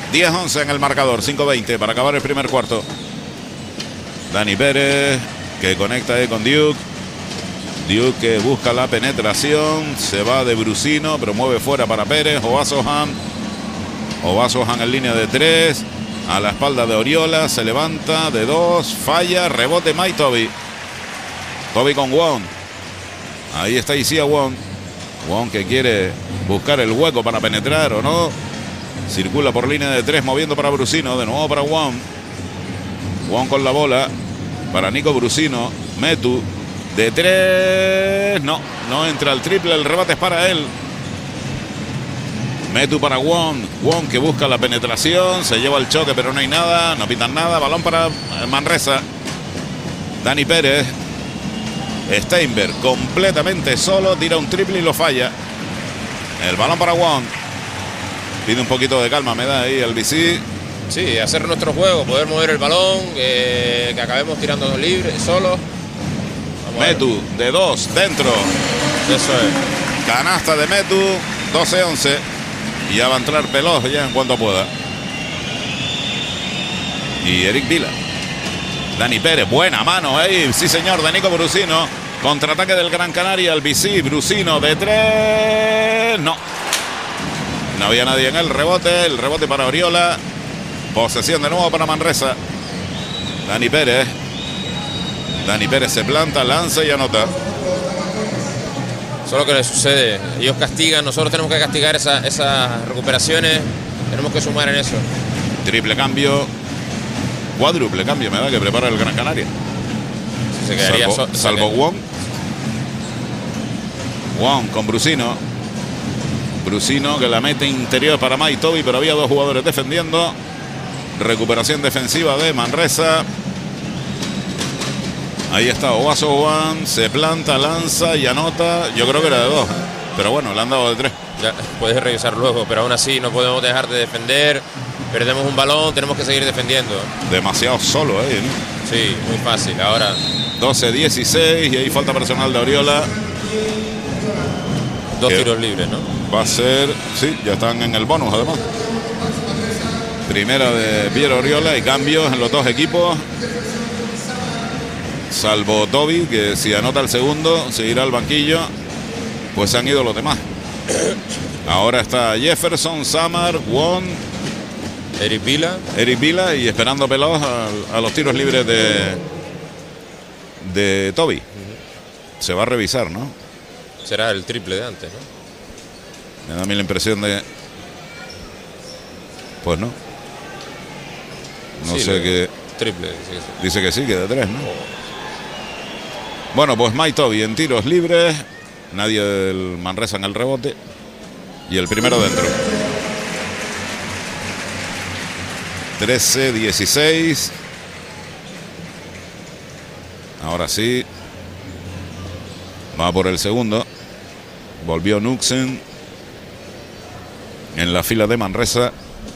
10-11 en el marcador, 5-20 para acabar el primer cuarto. Dani Pérez, que conecta ahí con Duke. Duke que busca la penetración. Se va de Brusino, pero mueve fuera para Pérez. Obasohan en línea de 3. A la espalda de Oriola. Se levanta de 2. Falla. Rebote Mike Toby. Toby con Wong. Ahí está Isia Wong. Wong que quiere buscar el hueco para penetrar o no. Circula por línea de 3, moviendo para Brusino. De nuevo para Wong. Wong con la bola. Para Nico Brusino. Metu. De 3. No entra el triple. El rebate es para él. Metu para Wong. Wong que busca la penetración. Se lleva el choque, pero no hay nada. No pitan nada. Balón para Manresa. Dani Pérez. Steinberg completamente solo. Tira un triple y lo falla. El balón para Wong. Pide un poquito de calma, me da ahí el BC. Sí, hacer nuestro juego, poder mover el balón, que acabemos tirando libre, solo. Metu de 2, dentro. Eso es. Canasta de Metu, 12-11. Y ya va a entrar Pelos ya en cuanto pueda. Y Eric Vila. Dani Pérez, buena mano ahí, sí señor, de Nico Brusino. Contraataque del Gran Canaria, el BC, Brusino de 3. No había nadie en el rebote para Oriola. Posesión de nuevo para Manresa. Dani Pérez se planta, lanza y anota. Eso es lo que le sucede. Ellos castigan, nosotros tenemos que castigar esas recuperaciones. Tenemos que sumar en eso. Triple cambio. Cuádruple cambio me da que prepara el Gran Canaria. Se quedaría salvo Wong. Wong con Brusino. Brusino que la mete interior para Mike Toby, pero había 2 jugadores defendiendo. Recuperación defensiva de Manresa. Ahí está Obasohan. Se planta, lanza y anota. Yo creo que era de 2. Pero bueno, le han dado de 3. Ya, puedes revisar luego, pero aún así no podemos dejar de defender. Perdemos un balón, tenemos que seguir defendiendo. Demasiado solo ahí, ¿no? Sí, muy fácil. Ahora 12-16 y ahí falta personal de Oriola. 2 tiros libres, ¿no? Va a ser, sí, ya están en el bonus además. Primera de Piero Oriola y cambios en los 2 equipos. Salvo Toby, que si anota el segundo, se irá al banquillo. Pues se han ido los demás. Ahora está Jefferson, Samar, Wong, Eric Vila y esperando Pelos a los tiros libres de Toby. Se va a revisar, ¿no? Será el triple de antes, ¿no? Me da a mí la impresión de... Pues no. No sí, sé qué... Triple, dice que sí, que de 3, ¿no? Bueno, pues Mike Toby en tiros libres. Nadie del Manresa en el rebote. Y el primero dentro. 13-16. Ahora sí. Va por el segundo. Volvió Nuxen en la fila de Manresa.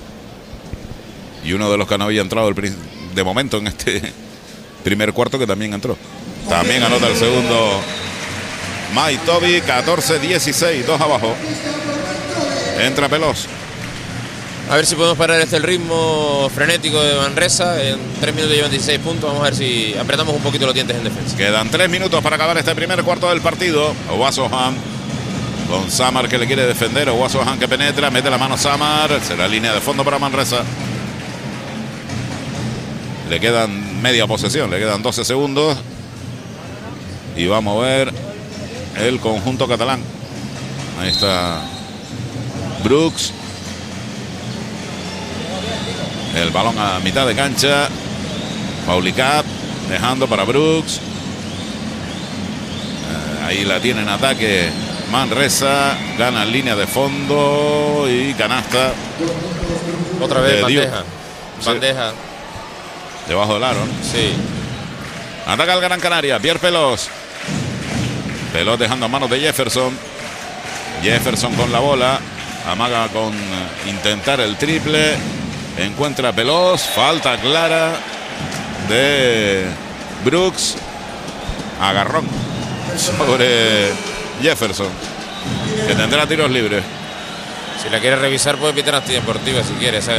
Y uno de los que no había entrado de momento en este primer cuarto, que también entró. También anota el segundo Mike Toby. 14-16, 2 abajo. Entra Pelos. A ver si podemos parar el ritmo frenético de Manresa. En 3 minutos llevan 16 puntos. Vamos a ver si apretamos un poquito los dientes en defensa. Quedan 3 minutos para acabar este primer cuarto del partido. Obasohan con Samar que le quiere defender. Obasohan que penetra, mete la mano Samar. Será línea de fondo para Manresa. Le quedan media posesión, le quedan 12 segundos. Y va a mover el conjunto catalán. Ahí está Brooks. El balón a mitad de cancha. Paulicat dejando para Brooks. Ahí la tiene en ataque Manresa. Gana en línea de fondo y canasta. Otra vez bandeja. Bandeja. Sí. Debajo del aro, ¿no? Sí. Ataca el Gran Canaria. Pierre Pelos. Pelos dejando a manos de Jefferson. Jefferson con la bola. Amaga con intentar el triple. Encuentra a Pelos. Falta clara de Brooks. Agarrón sobre Jefferson, que tendrá tiros libres. Si la quiere revisar puede pitar antideportiva si quiere.